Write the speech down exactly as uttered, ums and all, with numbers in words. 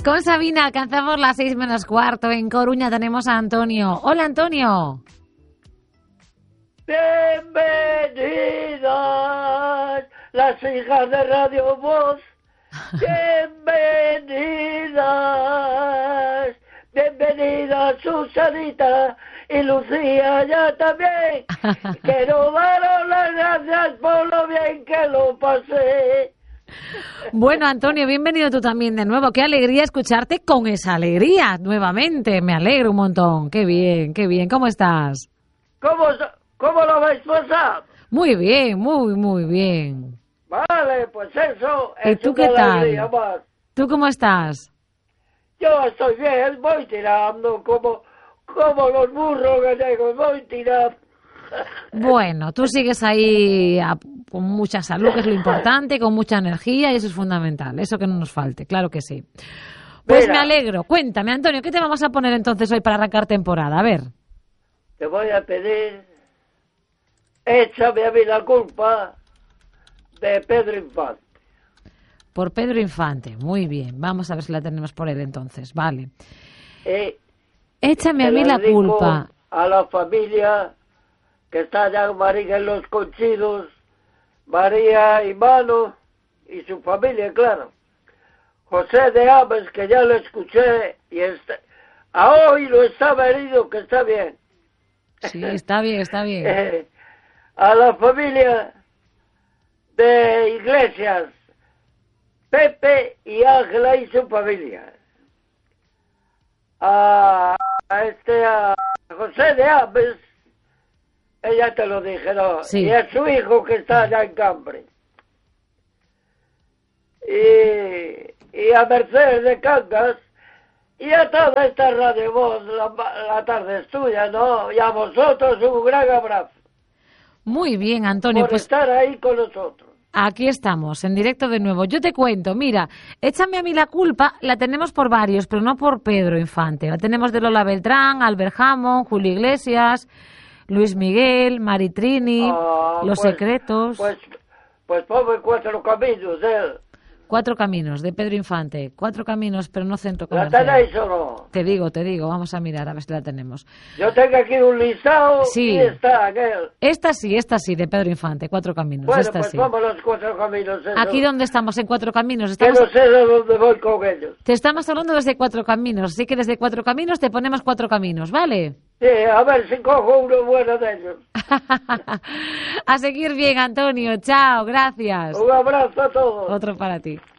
Con Sabina alcanzamos las seis menos cuarto. En Coruña tenemos a Antonio. Hola, Antonio. Bienvenidas las hijas de Radio Voz. Bienvenidas. Bienvenida Susanita y Lucía ya también. Quiero daros las gracias por lo bien que lo pasé. Bueno, Antonio, bienvenido tú también de nuevo. Qué alegría escucharte con esa alegría nuevamente. Me alegro un montón. Qué bien, qué bien. ¿Cómo estás? ¿Cómo, cómo lo habéis pasado? Muy bien, muy, muy bien. Vale, pues eso ¿Y es tú una qué tal? alegría más. ¿Tú cómo estás? Yo estoy bien, voy tirando como, como los burros gallegos, voy tirando. Bueno, tú sigues ahí a- con mucha salud, que es lo importante, con mucha energía y eso es fundamental. Eso que no nos falte, claro que sí. Pues Mira. me alegro. Cuéntame, Antonio, ¿qué te vamos a poner entonces hoy para arrancar temporada? A ver. Te voy a pedir, échame a mí la culpa de Pedro Infante. Por Pedro Infante. Muy bien. Vamos a ver si la tenemos por él entonces. Vale. Y Échame a se mí la dedico culpa. a la familia que está allá en María en los Conchidos, María y Mano y su familia, claro. José de Ames, que ya lo escuché y está, a hoy lo estaba herido, que está bien. Sí, está bien, está bien. Eh, a la familia de Iglesias, Pepe y Ángela y su familia. A, a este a José de Ames, ella te lo dije, ¿no? Sí. Y a su hijo que está allá en Cambre. Y, y a Mercedes de Cangas y a toda esta Radio Voz, la, la tarde es tuya, ¿no? Y a vosotros un gran abrazo Muy bien, Antonio. por Pues estar ahí con nosotros. aquí estamos, en directo de nuevo. Yo te cuento, mira, échame a mí la culpa, la tenemos por varios, pero no por Pedro Infante. La tenemos de Lola Beltrán, Albert Hammond, Julio Iglesias, Luis Miguel, Maritrini, Ah, Los pues- Secretos. Pues, pues ponme cuatro caminos, ¿eh? Cuatro caminos de Pedro Infante. Cuatro caminos, pero no centro ¿La comercial. tenéis o no? Te digo, te digo, vamos a mirar a ver si la tenemos. Yo tengo aquí un listado Sí. y está aquel. Esta sí, esta sí, de Pedro Infante, Cuatro Caminos. Bueno, esta pues sí. vamos a los cuatro caminos. Eso. Aquí donde estamos, en Cuatro Caminos. Que Estamos... no sé de dónde voy con ellos. Te estamos hablando desde Cuatro Caminos, así que desde Cuatro Caminos te ponemos Cuatro Caminos, ¿vale? Sí, a ver si cojo uno bueno de ellos. A seguir bien, Antonio. Chao, gracias. Un abrazo a todos. Otro para ti.